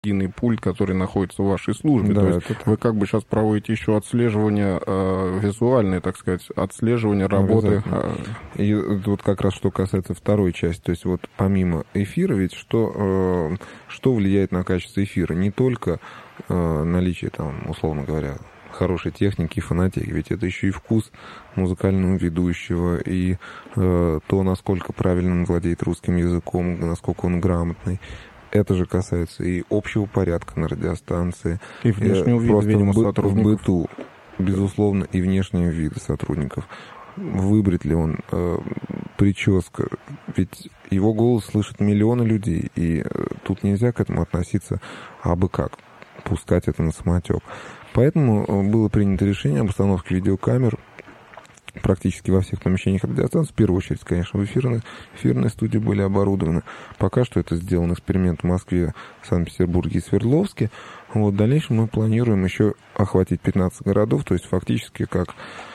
единый пульт, который находится в вашей службе. Да, то есть вы как бы сейчас проводите еще отслеживание визуальное, так сказать, отслеживание работы. И вот как раз что касается второй части, то есть вот помимо эфира, ведь что влияет на качество эфира? Не только наличие там, условно говоря, хорошей техники и фонотеки, ведь это еще и вкус музыкального ведущего, и то, насколько правильно он владеет русским языком, насколько он грамотный. Это же касается и общего порядка на радиостанции, и внешнего вида, видимо, в быту, безусловно, и внешнего вида сотрудников. Выбрит ли он прическа, ведь его голос слышат миллионы людей, и тут нельзя к этому относиться абы как, пускать это на самотек. Поэтому было принято решение об установке видеокамер практически во всех помещениях радиостанции. В первую очередь, конечно, в эфирные студии были оборудованы. Пока что это сделан эксперимент в Москве, Санкт-Петербурге и Свердловске. Вот, в дальнейшем мы планируем еще охватить 15 городов, то есть фактически как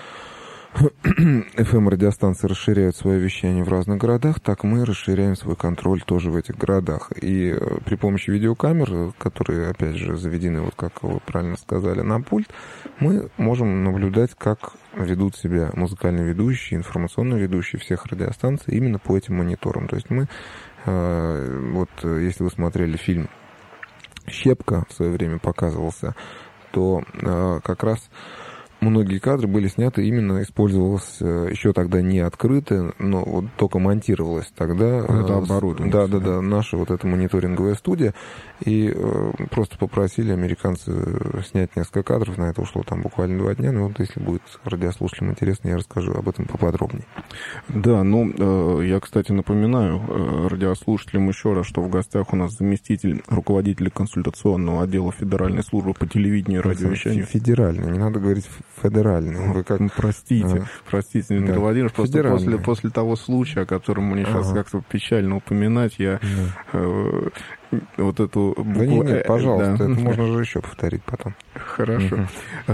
FM-радиостанции расширяют свое вещание в разных городах, так мы расширяем свой контроль тоже в этих городах. И при помощи видеокамер, которые, опять же, заведены, вот как вы правильно сказали, на пульт, мы можем наблюдать, как ведут себя музыкальные ведущие, информационные ведущие всех радиостанций именно по этим мониторам. То есть мы, вот если вы смотрели фильм «Щепка», в свое время показывался, то как раз многие кадры были сняты, именно использовалось еще тогда не открытое, но вот только монтировалось тогда. Это оборудование. Да, наша вот эта мониторинговая студия. И просто попросили американцы снять несколько кадров, на это ушло там буквально 2 дня. Но вот если будет радиослушателям интересно, я расскажу об этом поподробнее. Да, я, кстати, напоминаю радиослушателям еще раз, что в гостях у нас заместитель руководителя консультационного отдела Федеральной службы по телевидению и радиовещанию. Федеральный, не надо говорить федеральный. Вы как... Простите, Дмитрий Владимирович, просто после того случая, о котором мне сейчас как-то печально упоминать, я вот эту букву... Нет, пожалуйста, это можно же еще повторить потом. Хорошо.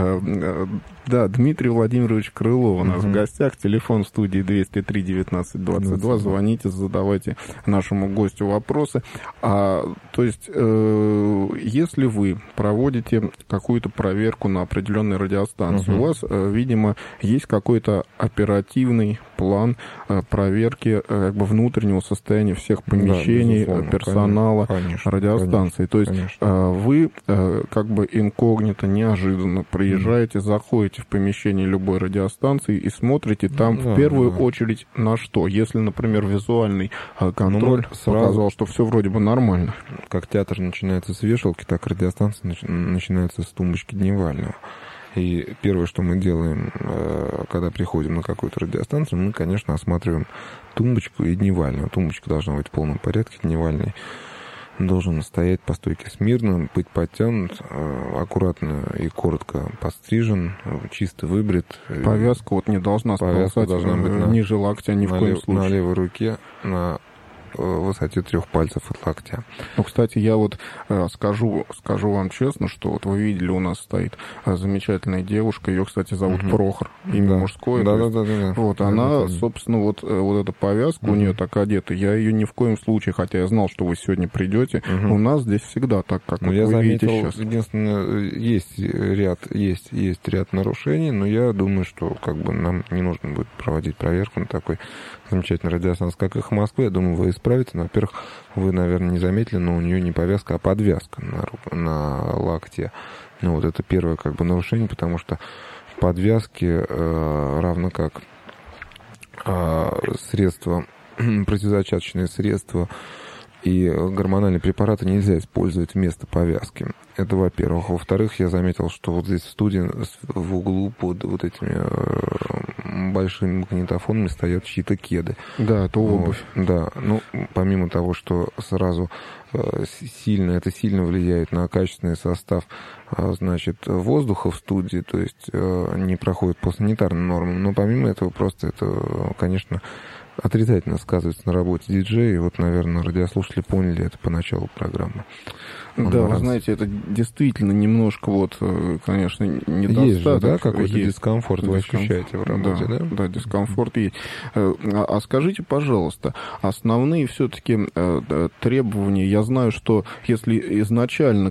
Да, Дмитрий Владимирович Крылов у нас в гостях. Телефон в студии 203-19-22. Звоните, задавайте нашему гостю вопросы. То есть, если вы проводите какую-то проверку на определенной радиостанции, у вас, видимо, есть какой-то оперативный план проверки как бы внутреннего состояния всех помещений, персонала радиостанции. То есть вы как бы инкогнито, неожиданно приезжаете, заходите в помещение любой радиостанции и смотрите там в первую очередь на что. Если, например, визуальный контроль показал, что все вроде бы нормально. Как театр начинается с вешалки, так радиостанция начинается с тумбочки дневального. И первое, что мы делаем, когда приходим на какую-то радиостанцию, мы, конечно, осматриваем тумбочку и дневальную. Тумбочка должна быть в полном порядке, дневальный должен стоять по стойке смирно, быть подтянут, аккуратно и коротко пострижен, чисто выбрит. Повязка вот не должна сползать ниже локтя ни в коем случае. На левой руке, на высоте 3 пальцев от локтя. Кстати, я вот скажу вам честно, что вот вы видели, у нас стоит замечательная девушка, ее, кстати, зовут Прохор, имя мужское. Да. Вот она, собственно, вот эта повязка у нее так одета, я ее ни в коем случае, хотя я знал, что вы сегодня придете, у нас здесь всегда так, как вот вы видите сейчас. Единственное, есть ряд нарушений, но я думаю, что как бы нам не нужно будет проводить проверку на такой замечательной радиостанции, как «Эхо Москвы». Я думаю, вы исправите. Но, во-первых, вы, наверное, не заметили, но у нее не повязка, а подвязка на локте. Ну, вот это первое как бы нарушение, потому что подвязки, равно как средства, противозачаточные средства и гормональные препараты нельзя использовать вместо повязки. Это во-первых. Во-вторых, я заметил, что вот здесь в студии в углу под вот этими большими магнитофонами стоят чьи-то кеды. Да, это обувь. Да, помимо того, что сразу это сильно влияет на качественный состав, значит, воздуха в студии, то есть не проходит по санитарным нормам, но помимо этого просто это, конечно, отрицательно сказывается на работе диджея. И вот, наверное, радиослушатели поняли это по началу программы. Да, вы знаете, это действительно немножко вот, конечно, недостаток. Есть же, да, какой-то дискомфорт вы ощущаете в работе, да? Да, дискомфорт есть. А скажите, пожалуйста, основные все-таки требования, я знаю, что если изначально